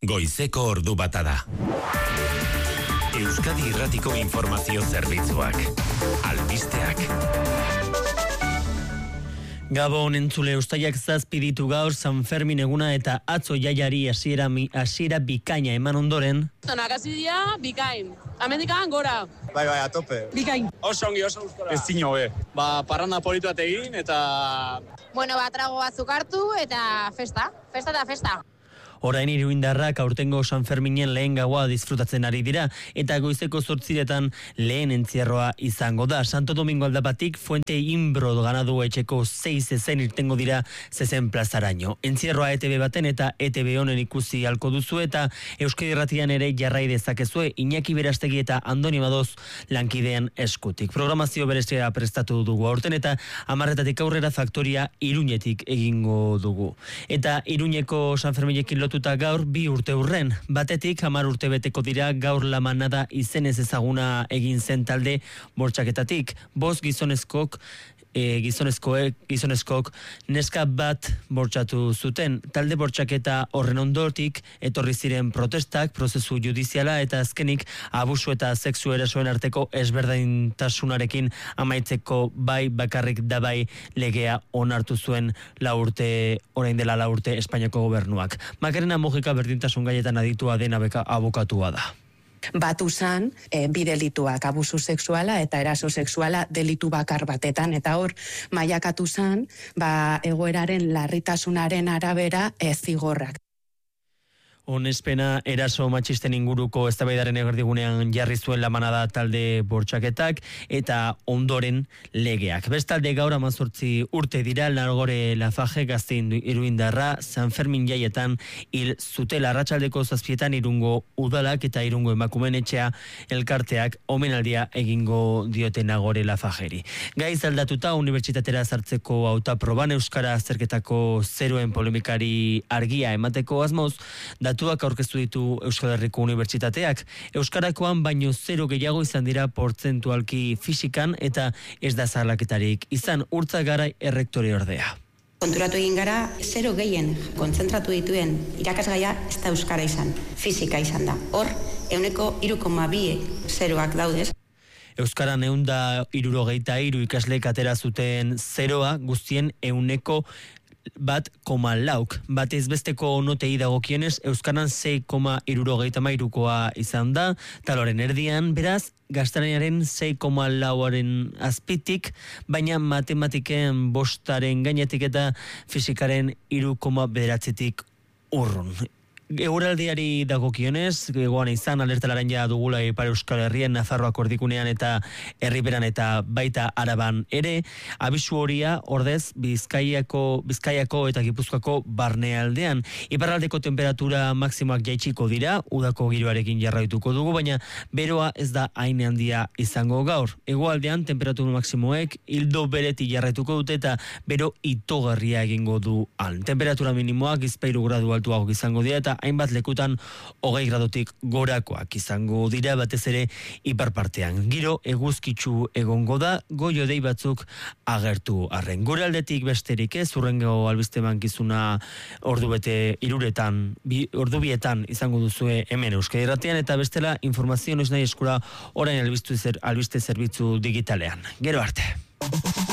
Goizeko ordu bata da. Euskadi Irratiko Informazio Zerbitzuak. Albisteak. Gabon entzule, ustailak 7 ditu gaur San Fermin eguna eta atzo jaiari hasiera bikaina eman ondoren. Nakasidia bikain. Amerikan gora. Bai, a tope. Bikain. Oso ongi, oso gustora. Ez zino be. Parranda politu bat egin eta... Bueno, trago batzuk hartu eta festa. Festa eta festa. Orain iruindarrak aurtengo San Ferminen lehen gaua disfrutatzen ari dira eta goizeko 8 lehen entzierroa izango da. Santo Domingo aldapatik Fuente Imbro ganadu etxeko 6 ezen irtengo dira 6 plazaraino. Entzierroa ETV baten eta ETV honen ikusi halko duzu eta Euskadi Irratian ere jarrai dezakezue Iñaki Berastegi eta Andoni Madoz lankidean eskutik. Programazio berezia prestatu dugu aurten eta 10:00 aurrera faktoria Iruñetik egingo dugu. Eta Iruñeko San Ferminekin lotuta gaur 2 urte urren. Batetik 10 urte beteko dira gaur la manada izenez ezaguna egin zen talde bortxaketatik. 5 gizonezkoek neska bat bortxatu zuten. Talde bortxaketa horren ondotik etorri ziren protestak, prozesu judiziala eta azkenik abusu eta sexu erasoen arteko ezberdintasunarekin amaitzeko bai bakarrik da bai legea onartu zuen orain dela 4 urte Espainiako gobernuak. Macarena Mojika berdintasun gaietan aditua dena abokatua da. Batu zan, bi delituak, abusu sexuala eta eraso sexuala delitu bakar batetan, eta hor, mailakatu zan, egoeraren larritasunaren arabera zigorrak. Onespena eraso matxisten inguruko eztabaidaren erdigunean jarri zuen la manada talde bortxaketak eta ondoren legeak. Bestalde gaur 18 urte dira Largore Lafaje Gaztein iruindarra San Fermin jaietan hil zutela. Arratsaldeko 7 Irungo udalak eta Irungo emakumeen etxea elkarteak omenaldia egingo diote Nagore Lafajeri. Gaiz aldatuta unibertsitatera sartzeko hautaproban euskara azterketako zeroen polemikari argia emateko asmoz datuak aurkeztu ditu Euskal Herriko Unibertsitateak. Euskarakoan baino 0 gehiago izan dira portzentualki fisikan eta ez da zarlaketarik izan. Urtza Garai errektore ordea. Konturatu egin gara, 0 gehien kontzentratu dituen irakasgaia ez da euskara izan, fisika izan da. Hor, 3,2 zeroak daudez. Euskaran 163 ikaslek atera zuten 0a guztien 1,1,4. Batez besteko notei dagokionez, Euskaran 6,73koa izan da, taloren erdian, beraz, gaztelaniaren 6,4aren azpitik, baina matematiken 5aren gainetik eta fisikaren 3,9tik urrun. Eguraldiari dagokionez, egoan izan alertalaren ja dugula Ipar Euskal Herrien, Nafarroako erdigunean eta Herriberan eta baita Araban ere. Abisu horia ordez Bizkaiako eta Gipuzkoako barnealdean. Iparraldeko temperatura maksimoak jaitsiko dira, udako giroarekin jarraituko dugu, baina beroa ez da hain handia izango gaur. Hegoaldean temperatura maksimoek ildo beretik jarraituko dute eta bero itogarria egingo du han. Temperatura minimoak 2 gradu altuago izango dira eta hainbat lekutan 20 gradutik gorakoak izango dira batez ere ipar partean. Giro eguzkitsu egongo da, goio-dei batzuk agertu arren. Gure aldetik besterik ez, hurrengo albiste mankizuna ordu bietan izango duzue hemen Euskadi Irratian eta bestela informazio noiz nahi eskura orain albiste zerbitzu digitalean. Gero arte.